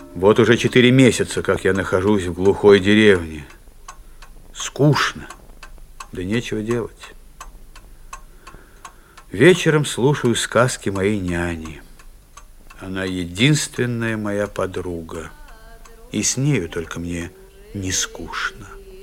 Вот уже 4 месяца, как я нахожусь в глухой деревне. Скучно, да нечего делать. Вечером слушаю сказки моей няни. Она единственная моя подруга, и с нею только мне не скучно.